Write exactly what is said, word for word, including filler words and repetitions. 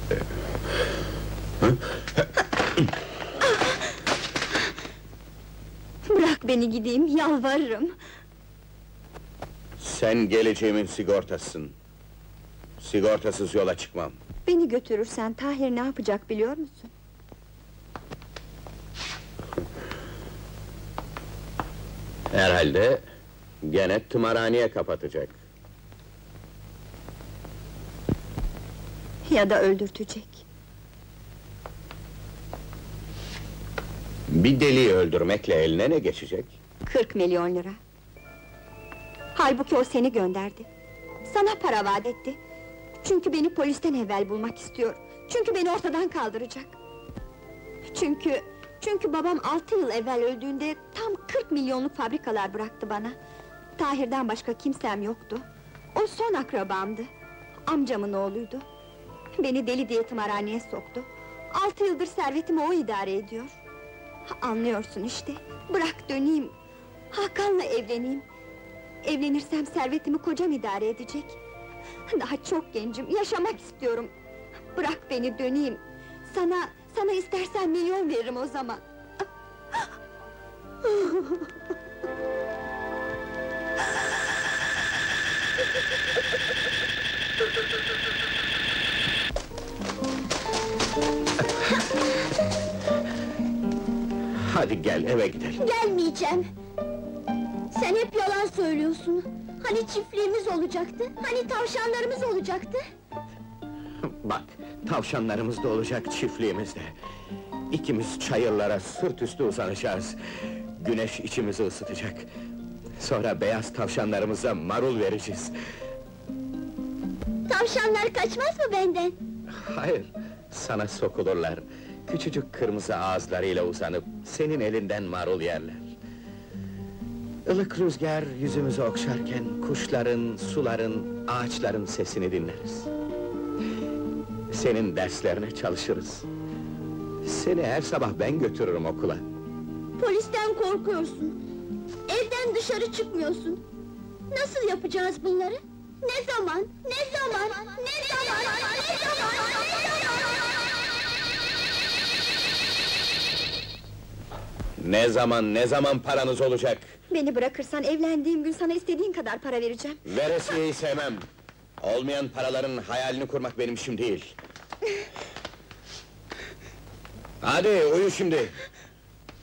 Bırak beni gideyim, yalvarırım! Sen geleceğimin sigortasısın. Sigortasız yola çıkmam. Beni götürürsen Tahir ne yapacak biliyor musun? Herhalde gene tımarhaneye kapatacak. Ya da öldürtecek. Bir deliği öldürmekle eline ne geçecek? Kırk milyon lira! Halbuki o seni gönderdi. Sana para vaat etti. Çünkü beni polisten evvel bulmak istiyor. Çünkü beni ortadan kaldıracak. Çünkü... Çünkü babam altı yıl evvel öldüğünde tam kırk milyonluk fabrikalar bıraktı bana. Tahir'den başka kimsem yoktu. O son akrabamdı. Amcamın oğluydu. Beni deli diye tımarhaneye soktu. Altı yıldır servetimi o idare ediyor. Anlıyorsun işte. Bırak döneyim. Hakan'la evleneyim. Evlenirsem servetimi kocam idare edecek. Daha çok gencim, yaşamak istiyorum. Bırak beni döneyim. Sana, sana istersen milyon veririm o zaman. Hadi gel, eve gidelim. Gelmeyeceğim! Sen hep yalan söylüyorsun! Hani çiftliğimiz olacaktı, hani tavşanlarımız olacaktı? Bak, tavşanlarımız da olacak, çiftliğimiz de. İkimiz çayırlara sırt üstü uzanacağız. Güneş içimizi ısıtacak. Sonra beyaz tavşanlarımıza marul vereceğiz. Tavşanlar kaçmaz mı benden? Hayır, sana sokulurlar. Küçücük kırmızı ağızlarıyla uzanıp, senin elinden marul yerler. Ilık rüzgar yüzümüzü okşarken, kuşların, suların, ağaçların sesini dinleriz. Senin derslerine çalışırız. Seni her sabah ben götürürüm okula. Polisten korkuyorsun. Evden dışarı çıkmıyorsun. Nasıl yapacağız bunları? Ne zaman? Ne zaman? Ne zaman? Ne zaman? Ne zaman? Ne zaman, ne zaman paranız olacak? Beni bırakırsan evlendiğim gün sana istediğin kadar para vereceğim. Veresiyeyi sevmem. Olmayan paraların hayalini kurmak benim işim değil. Hadi, uyu şimdi!